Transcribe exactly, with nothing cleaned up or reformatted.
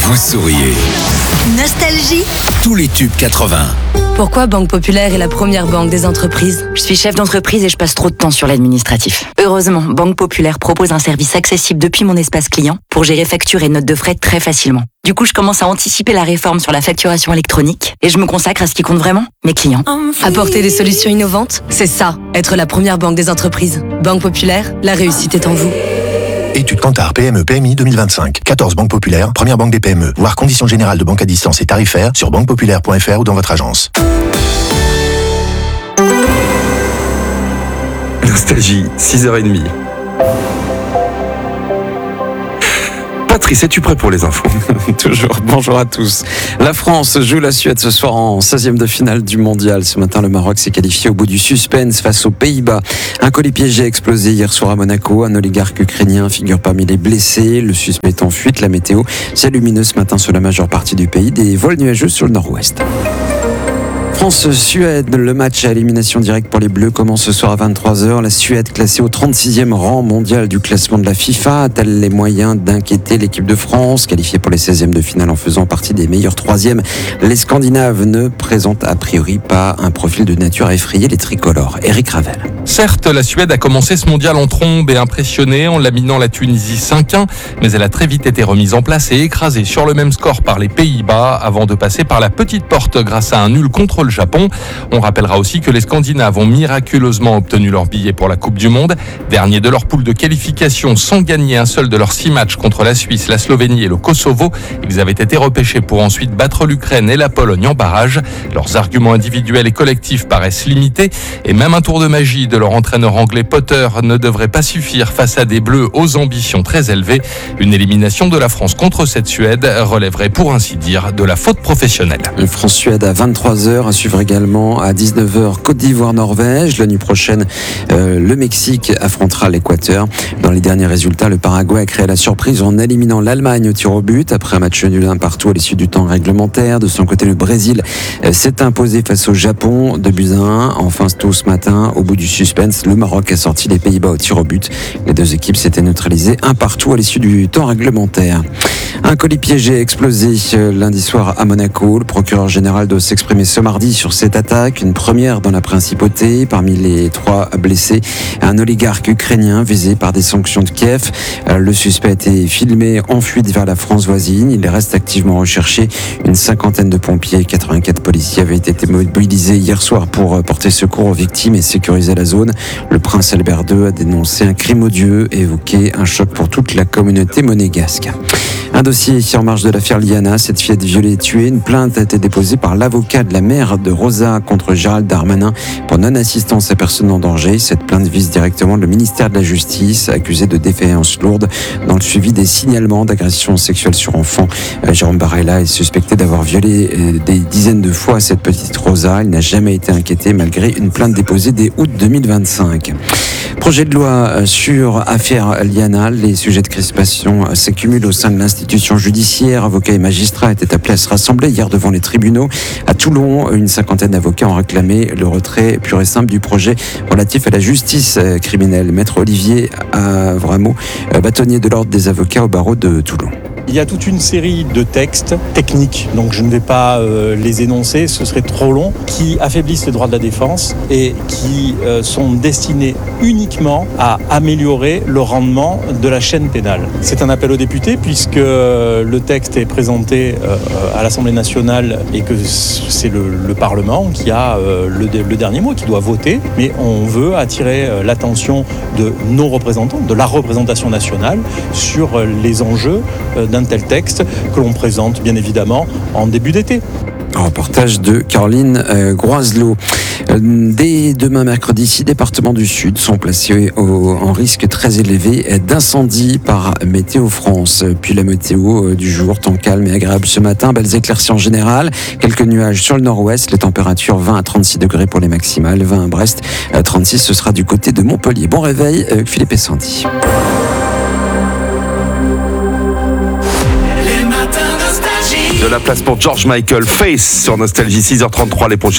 vous souriez. Nostalgie. Tous les tubes quatre-vingts. Pourquoi Banque Populaire est la première banque des entreprises ? Je suis chef d'entreprise et je passe trop de temps sur l'administratif. Heureusement, Banque Populaire propose un service accessible depuis mon espace client pour gérer factures et notes de frais très facilement. Du coup, je commence à anticiper la réforme sur la facturation électronique et je me consacre à ce qui compte vraiment, mes clients. Apporter des solutions innovantes, c'est ça, être la première banque des entreprises. Banque Populaire, la réussite est en vous. Étude Kantar P M E P M I deux mille vingt-cinq. quatorze banques populaires, première banque des P M E. Voir conditions générales de banque à distance et tarifaires sur banque populaire point f r ou dans votre agence. Nostalgie, six heures trente. Patrice, es-tu prêt pour les infos ? Toujours, bonjour à tous. La France joue la Suède ce soir en seizième de finale du mondial. Ce matin, le Maroc s'est qualifié au bout du suspense face aux Pays-Bas. Un colis piégé a explosé hier soir à Monaco. Un oligarque ukrainien figure parmi les blessés. Le suspect est en fuite. La météo, c'est lumineux ce matin sur la majeure partie du pays. Des vols nuageux sur le nord-ouest. France-Suède, le match à élimination directe pour les Bleus commence ce soir à vingt-trois heures. La Suède, classée au trente-sixième rang mondial du classement de la FIFA, a-t-elle les moyens d'inquiéter l'équipe de France, qualifiée pour les seizièmes de finale en faisant partie des meilleurs troisièmes? Les Scandinaves ne présentent a priori pas un profil de nature à effrayer les tricolores. Éric Ravel. Certes, la Suède a commencé ce mondial en trombe et impressionnée en laminant la Tunisie cinq un, mais elle a très vite été remise en place et écrasée sur le même score par les Pays-Bas avant de passer par la petite porte grâce à un nul contre le Japon. On rappellera aussi que les Scandinaves ont miraculeusement obtenu leur billet pour la Coupe du Monde, dernier de leur poule de qualification sans gagner un seul de leurs six matchs contre la Suisse, la Slovénie et le Kosovo. Ils avaient été repêchés pour ensuite battre l'Ukraine et la Pologne en barrage. Leurs arguments individuels et collectifs paraissent limités et même un tour de magie de leur entraîneur anglais Potter ne devrait pas suffire face à des Bleus aux ambitions très élevées. Une élimination de la France contre cette Suède relèverait pour ainsi dire de la faute professionnelle. France-Suède à vingt-trois heures, à suivre également à dix-neuf heures Côte d'Ivoire-Norvège. La nuit prochaine, euh, le Mexique affrontera l'Équateur. Dans les derniers résultats, le Paraguay a créé la surprise en éliminant l'Allemagne au tir au but après un match nul un partout à l'issue du temps réglementaire. De son côté, le Brésil euh, s'est imposé face au Japon, deux buts à un. Enfin, tôt ce matin, au bout du suspense, le Maroc a sorti les Pays-Bas au tir au but. Les deux équipes s'étaient neutralisées un partout à l'issue du temps réglementaire. Un colis piégé a explosé lundi soir à Monaco. Le procureur général doit s'exprimer ce mardi sur cette attaque, une première dans la principauté. Parmi les trois blessés, un oligarque ukrainien visé par des sanctions de Kiev. Le suspect a été filmé en fuite vers la France voisine. Il reste activement recherché. Une cinquantaine de pompiers et quatre-vingt-quatre policiers avaient été mobilisés hier soir pour porter secours aux victimes et sécuriser la zone. Le prince Albert deux a dénoncé un crime odieux et évoqué un choc pour toute la communauté monégasque. Un dossier en marge de l'affaire Liana, cette fillette violée et tuée. Une plainte a été déposée par l'avocat de la mère de Rosa contre Gérald Darmanin pour non-assistance à personne en danger. Cette plainte vise directement le ministère de la Justice, accusé de défaillance lourde dans le suivi des signalements d'agressions sexuelles sur enfants. Jérôme Barella est suspecté d'avoir violé des dizaines de fois cette petite Rosa. Il n'a jamais été inquiété malgré une plainte déposée dès août deux mille vingt-cinq. Projet de loi sur affaire Liana. Les sujets de crispation s'accumulent au sein de l'institution judiciaire. Avocats et magistrats étaient appelés à se rassembler hier devant les tribunaux. À Toulon, une cinquantaine d'avocats ont réclamé le retrait pur et simple du projet relatif à la justice criminelle. Maître Olivier Avramo, bâtonnier de l'ordre des avocats au barreau de Toulon. Il y a toute une série de textes techniques, donc je ne vais pas euh, les énoncer, ce serait trop long, qui affaiblissent les droits de la défense et qui euh, sont destinés uniquement à améliorer le rendement de la chaîne pénale. C'est un appel aux députés puisque euh, le texte est présenté euh, à l'Assemblée nationale et que c'est le, le Parlement qui a euh, le, le dernier mot, qui doit voter, mais on veut attirer euh, l'attention de nos représentants, de la représentation nationale sur euh, les enjeux euh, d'un tel texte que l'on présente bien évidemment en début d'été. Un reportage de Caroline euh, Groiselot. Euh, dès demain mercredi, six départements du Sud sont placés au, en risque très élevé d'incendie par Météo France. Puis la météo euh, du jour, temps calme et agréable ce matin, belles éclaircies en général, quelques nuages sur le nord-ouest, les températures vingt à trente-six degrés pour les maximales, vingt à Brest, à trente-six ce sera du côté de Montpellier. Bon réveil, euh, Philippe et Sandy. De la place pour George Michael, Face sur Nostalgie, six heures trente-trois les prochaines.